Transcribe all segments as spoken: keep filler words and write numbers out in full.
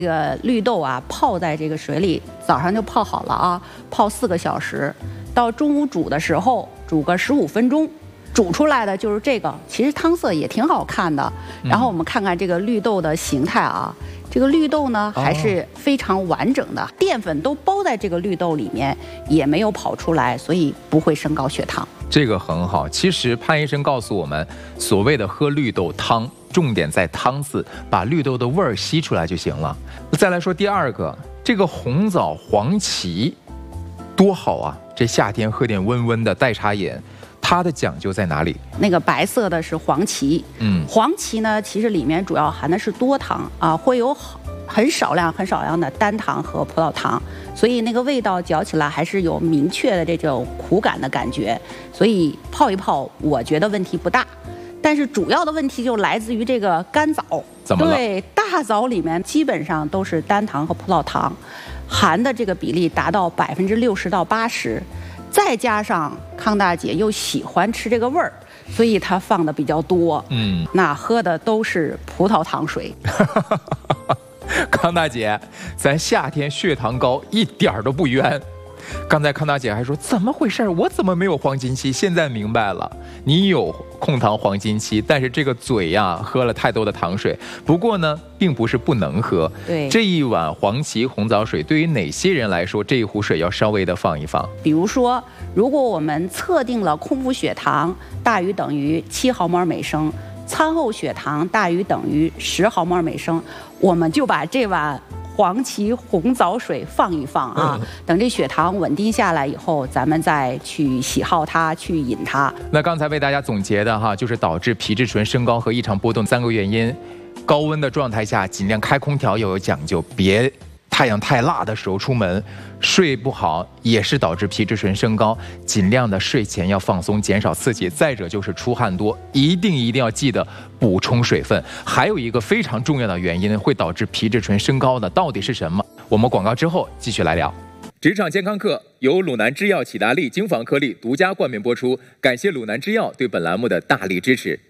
这个绿豆啊，泡在这个水里，早上就泡好了啊，泡四个小时，到中午煮的时候煮个十五分钟，煮出来的就是这个。其实汤色也挺好看的。然后我们看看这个绿豆的形态啊，这个绿豆呢还是非常完整的，淀粉都包在这个绿豆里面，也没有跑出来，所以不会升高血糖。 这个很好。其实潘医生告诉我们，所谓的喝绿豆汤，重点在汤字，把绿豆的味儿吸出来就行了。再来说第二个，这个红枣黄芪多好啊！这夏天喝点温温的代茶饮，它的讲究在哪里？ 那个白色的是黄芪，嗯，黄芪呢，其实里面主要含的是多糖啊，会有很少量、很少量的单糖和葡萄糖，所以那个味道嚼起来还是有明确的这种苦感的感觉。所以泡一泡，我觉得问题不大。但是主要的问题就来自于这个干枣， 怎么了？ 对，大枣里面基本上都是单糖和葡萄糖，含的这个比例达到百分之六十到八十，再加上康大姐又喜欢吃这个味儿，所以她放的比较多。嗯，那喝的都是葡萄糖水。 康大姐，咱夏天血糖高一点儿都不冤。刚才康大姐还说怎么回事，我怎么没有黄金期？现在明白了，你有控糖黄金期，但是这个嘴呀喝了太多的糖水。不过呢，并不是不能喝。 对， 这一碗黄芪红枣水对于哪些人来说，这一壶水要稍微的放一放？ 比如说，如果我们测定了空腹血糖大于等于七毫摩尔每升，餐后血糖大于等于十毫摩尔每升，我们就把这碗黄芪红枣水放一放啊，嗯、等这血糖稳定下来以后，咱们再去喜好它，去饮它。 那刚才为大家总结的哈，就是导致皮质醇升高和异常波动三个原因。高温的状态下，尽量开空调要有讲究，别太阳太辣的时候出门。睡不好也是导致皮质醇升高，尽量的睡前要放松，减少刺激。再者就是出汗多，一定一定要记得补充水分。还有一个非常重要的原因会导致皮质醇升高的，到底是什么？我们广告之后继续来聊。职场健康课由鲁南制药启达利精防颗粒独家冠名播出，感谢鲁南制药对本栏目的大力支持。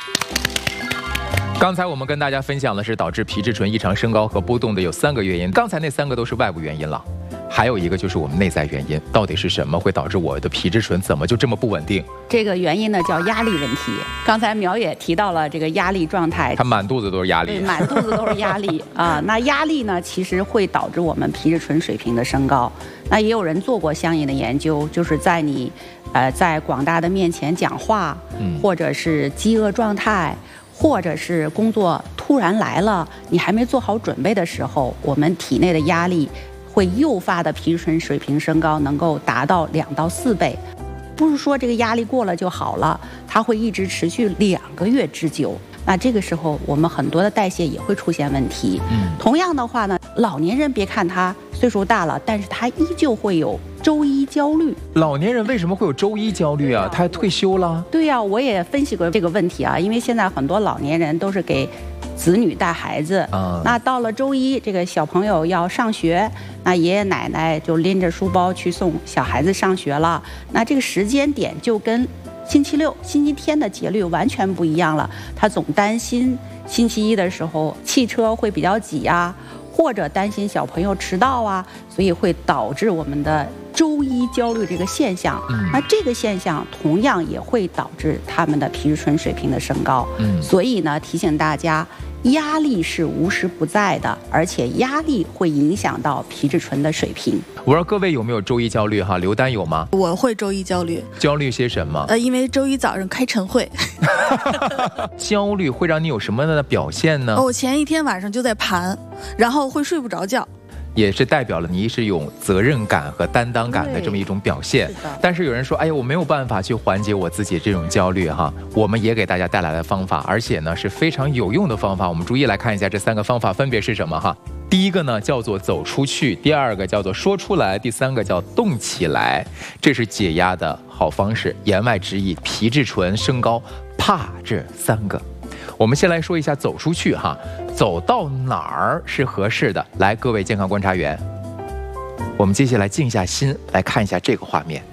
刚才我们跟大家分享的是导致皮质醇异常升高和波动的有三个原因，刚才那三个都是外部原因了，还有一个就是我们内在原因，到底是什么会导致我的皮质醇怎么就这么不稳定？ 这个原因呢叫压力问题。刚才苗也提到了这个压力状态， 他满肚子都是压力， 对，满肚子都是压力啊。那压力呢，其实会导致我们皮质醇水平的升高。那也有人做过相应的研究，就是在你，呃，在广大的面前讲话，嗯，或者是饥饿状态。或者是工作突然来了，你还没做好准备的时候，我们体内的压力会诱发的皮质醇水平升高，能够达到两到四倍。不是说这个压力过了就好了，它会一直持续两个月之久。那这个时候，我们很多的代谢也会出现问题。嗯，同样的话呢，老年人别看他岁数大了，但是他依旧会有周一焦虑。 老年人为什么会有周一焦虑啊？他退休了？ 对呀、啊，我也分析过这个问题啊。因为现在很多老年人都是给子女带孩子，嗯、那到了周一，这个小朋友要上学，那爷爷奶奶就拎着书包去送小孩子上学了。那这个时间点就跟星期六、星期天的节律完全不一样了。他总担心星期一的时候汽车会比较挤啊，或者担心小朋友迟到啊，所以会导致我们的周一焦虑这个现象。嗯、那这个现象同样也会导致他们的皮质醇水平的升高。嗯、所以呢，提醒大家，压力是无时不在的，而且压力会影响到皮质醇的水平。 我不知道各位有没有周一焦虑哈？刘丹有吗？ 我会周一焦虑。 焦虑些什么？ 呃，因为周一早上开晨会。 焦虑会让你有什么样的表现呢？ 哦，我前一天晚上就在盘，然后会睡不着觉。 也是代表了你是有责任感和担当感的这么一种表现。是但是有人说，哎呀，我没有办法去缓解我自己这种焦虑哈。我们也给大家带来了方法，而且呢是非常有用的方法。我们逐一来看一下这三个方法分别是什么哈。第一个呢叫做走出去，第二个叫做说出来，第三个叫动起来。这是解压的好方式。言外之意，皮质醇升高，怕这三个。我们先来说一下走出去哈，走到哪儿是合适的？来，各位健康观察员，我们接下来静下心来看一下这个画面。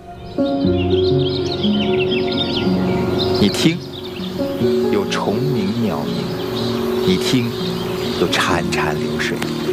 你听，有虫鸣鸟鸣；你听，有潺潺流水。